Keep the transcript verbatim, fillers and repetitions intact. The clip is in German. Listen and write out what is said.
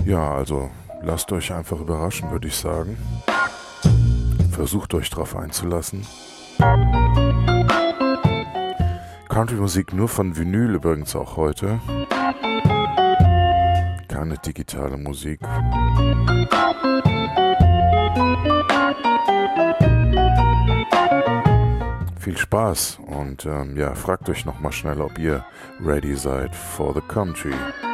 Ja, also lasst euch einfach überraschen, würde ich sagen. Versucht euch drauf einzulassen. Country-Musik nur von Vinyl übrigens auch heute. Keine digitale Musik. Viel Spaß und ähm, ja, fragt euch nochmal schnell, ob ihr ready seid for the country.